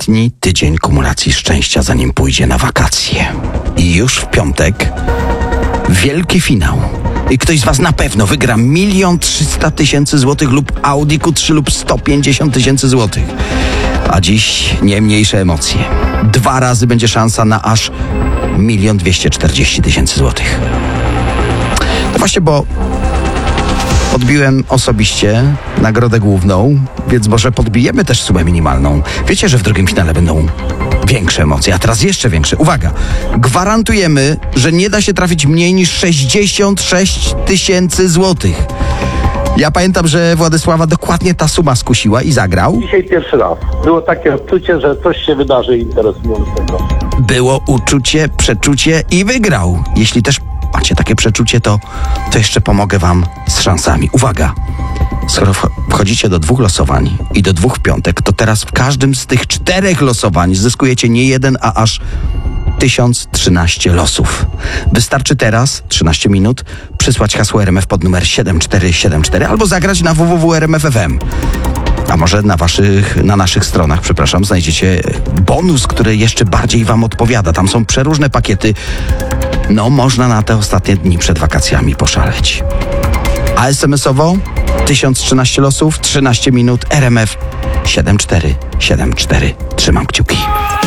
ostatni tydzień kumulacji szczęścia, zanim pójdzie na wakacje. I już w piątek wielki finał. I ktoś z was na pewno wygra 1 300 000 złotych lub Audi Q3 lub 150 000 złotych. A dziś nie mniejsze emocje. 2 razy będzie szansa na aż 1 240 000 złotych. No właśnie, bo odbiłem osobiście nagrodę główną, więc może podbijemy też sumę minimalną. Wiecie, że w drugim finale będą większe emocje, a teraz jeszcze większe. Uwaga, gwarantujemy, że nie da się trafić mniej niż 66 000 złotych. Ja pamiętam, że Władysława dokładnie ta suma skusiła i zagrał. Dzisiaj pierwszy raz. Było takie odczucie, że coś się wydarzy interesującego. Było uczucie, przeczucie i wygrał. Jeśli też macie takie przeczucie, to jeszcze pomogę wam z szansami. Uwaga! Skoro wchodzicie do 2 losowań i do 2 w piątek, to teraz w każdym z tych 4 losowań zyskujecie nie 1, a aż 1013 losów. Wystarczy teraz, 13 minut, przysłać hasło RMF pod numer 7474 albo zagrać na www.rmf.fm. A może na naszych stronach, znajdziecie bonus, który jeszcze bardziej wam odpowiada. Tam są przeróżne pakiety. No, można na te ostatnie dni przed wakacjami poszaleć. A SMS-owo 1013 losów, 13 minut, RMF 7474. Trzymam kciuki.